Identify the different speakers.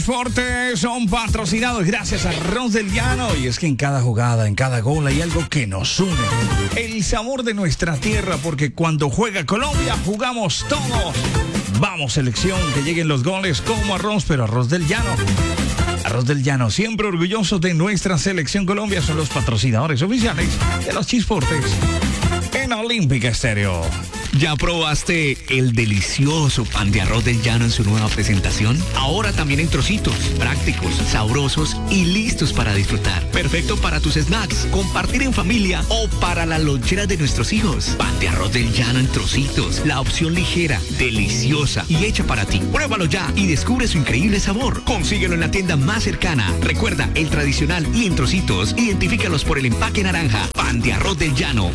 Speaker 1: Fortes son patrocinados gracias a Arroz del Llano. Y es que en cada jugada, en cada gol hay algo que nos une. El sabor de nuestra tierra, porque cuando juega Colombia, jugamos todos. Vamos, selección, que lleguen los goles como arroz, pero Arroz del Llano. Arroz del Llano, siempre orgullosos de nuestra selección Colombia, son los patrocinadores oficiales de los Chisportes en Olímpica Estéreo.
Speaker 2: ¿Ya probaste el delicioso pan de arroz del llano en su nueva presentación? Ahora también en trocitos, prácticos, sabrosos y listos para disfrutar. Perfecto para tus snacks, compartir en familia o para la lonchera de nuestros hijos. Pan de arroz del llano en trocitos, la opción ligera, deliciosa y hecha para ti. Pruébalo ya y descubre su increíble sabor. Consíguelo en la tienda más cercana. Recuerda, el tradicional y en trocitos, identifícalos por el empaque naranja. Pan de arroz del llano.